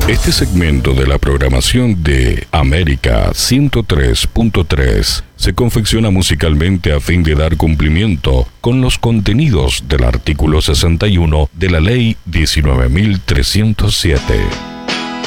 Este segmento de la programación de América 103.3 se confecciona musicalmente a fin de dar cumplimiento con los contenidos del artículo 61 de la Ley 19.307.